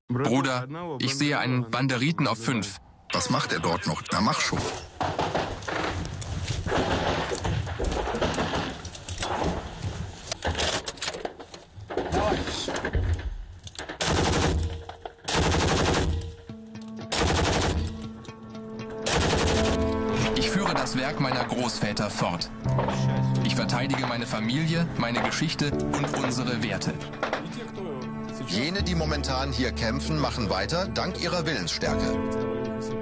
Bruder, ich sehe einen Banderiten auf 5. Was macht er dort noch? Na, mach schon. Ich führe das Werk meiner Großväter fort. Ich verteidige meine Familie, meine Geschichte und unsere Werte. Jene, die momentan hier kämpfen, machen weiter dank ihrer Willensstärke.